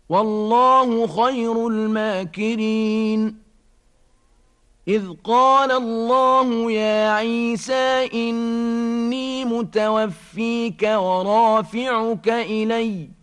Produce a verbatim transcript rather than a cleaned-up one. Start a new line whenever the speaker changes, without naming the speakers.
والله خير الماكرين. إذ قال الله يا عيسى إني متوفيك ورافعك إلي